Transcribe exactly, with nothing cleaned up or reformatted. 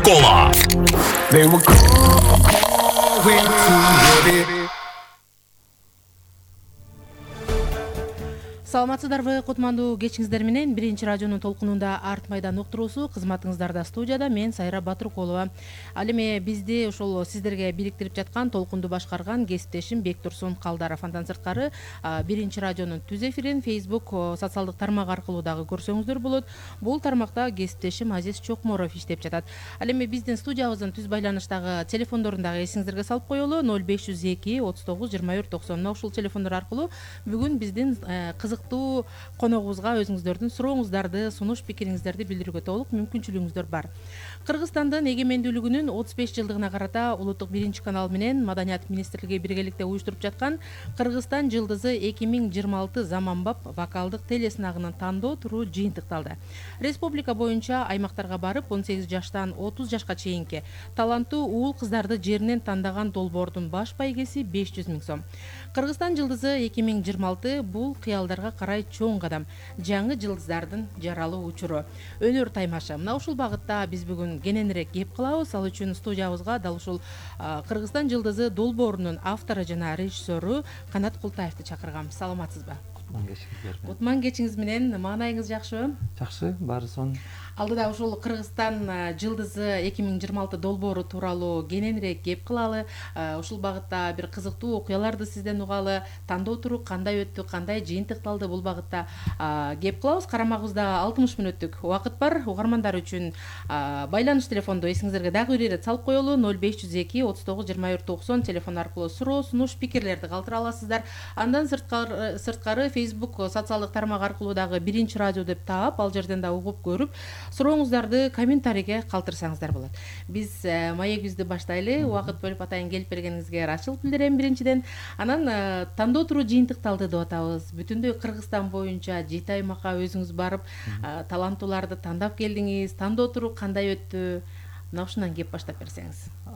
Кола. They were going too heavy. Саламатсыздарбы, кутмандуу кечиңиздер менен биринчи радионун толкунунда Арт майдан уктуруусу кызматыңыздарда. Студияда мен Сайра Батыркулова. Ал эми бизди ошол сиздерге бириктирип жаткан толкунду башкарган кесиптешим Бектурсун Калдаров. Андан сырткары биринчи радионун түз эфирин Facebook социалдык тармак аркылуу дагы көрсөңүздөр болот. Бул тармакта кесиптешим Азиз Чокморов иштеп жатат. Ал эми биздин студиябыздын түз байланыштагы телефондорун дагы эсиңиздерге салып коелу. ноль беш жүз эки отуз тогуз жыйырма бир токсон. Мына ушул телефондор аркылуу бүгүн биздин кызык коногубузга өзүңүздөрдүн сурооңуздарды, сунуш пикириңиздерди билдирүүгө толук мүмкүнчүлүгүңүздөр бар. Кыргызстандын эгемендүүлүгүнүн отуз беш жылдыгына карата улуттук биринчи канал менен Маданият министрлиги биргеликте уюштуруп жаткан Кыргызстан жылдызы эки миң жыйырма алты заманбап вокалдык телесынагынын тандоо туру жыйынтыкталды. Республика боюнча аймактарга барып он сегиз жаштан отуз жашка чейинки таланттуу уул кыздарды жеринен тандаган долбоордун баш байгеси беш жүз миң сом. Кыргызстан жылдызы эки миң жыйырма алты бул кыялдарга карай чоң кадам, жаңы жылдыздардын жаралуу учуру, өнөр таймашы. Мына ушул багытта биз бүгүн кененирээк кеп кылабыз. Ал үчүн студиябызга дал ушул Кыргызстан жылдызы долбоорунун автору жана режиссеру Канат Култаевди чакыргам. Саламатсызбы? Кутман кечиңиз менен, маанайыңыз жакшыбы? Жакшы, баары сонун. Алдыда ушул Кыргызстан жылдызы эки миң жыйырма алты долбоору тууралуу кененирээк кеп кылалы. Ушул багытта бир кызыктуу окуяларды сизден угалы. Тандоо туру кандай өттү, кандай жыйынтыкталды, бул багытта кеп кылабыз. Карамагыбызда алтымыш мүнөттүк убакыт бар. Угармандар үчүн байланыш телефонду эсиңиздерге дагы бир ирет салып коелу. ноль беш жүз эки отуз тогуз жыйырма бир токсон телефон аркылуу суроо, сунуш, пикирлерди калтыра аласыздар. Андан сырткары, сырткары Facebook социалдык тармак аркылуу дагы биринчи радио деп таап, ал жерден да угуп көрүп, сурооңуздарды комментарийге калтырсаңыздар болот. Биз маегибизди баштайлы. Убакыт бөлүп атайын келип бергениңизге ырайчылык билдирем биринчиден. Анан тандоо туру жыйынтыкталды деп атабыз. Бүтүндөй Кыргызстан боюнча жети аймакка өзүңүз барып, таланттууларды тандап келдиңиз. Тандоо туру кандай өттү? Мына ушундан кеп баштап берсеңиз.